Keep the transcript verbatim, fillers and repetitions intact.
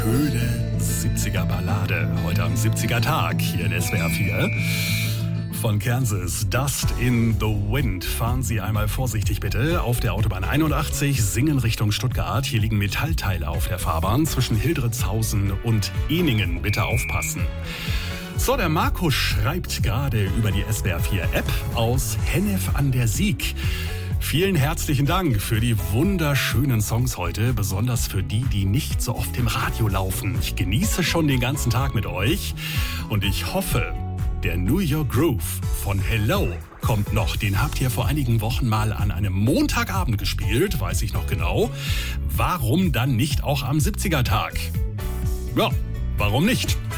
Schöne siebziger Ballade, heute am siebziger Tag hier in S W R vier. Von Kansas, Dust in the Wind. Fahren Sie einmal vorsichtig bitte. Auf der Autobahn einundachtzig, Singen Richtung Stuttgart. Hier liegen Metallteile auf der Fahrbahn zwischen Hildritzhausen und Ehningen. Bitte aufpassen. So, der Markus schreibt gerade über die S W R vier App aus Hennef an der Sieg. Vielen herzlichen Dank für die wunderschönen Songs heute, besonders für die, die nicht so oft im Radio laufen. Ich genieße schon den ganzen Tag mit euch und ich hoffe, der New York Groove von Hello kommt noch. Den habt ihr vor einigen Wochen mal an einem Montagabend gespielt, weiß ich noch genau. Warum dann nicht auch am siebziger Tag? Ja, warum nicht?